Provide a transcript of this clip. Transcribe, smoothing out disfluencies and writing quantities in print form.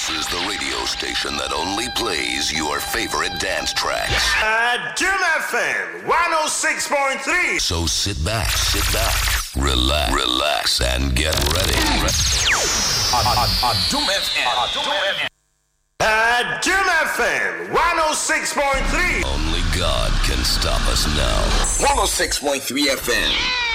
This is the radio station that only plays your favorite dance tracks. Doom FM 106.3. So sit back, relax, and get ready. Doom FM. Doom FM 106.3. Only God can stop us now. 106.3 FM.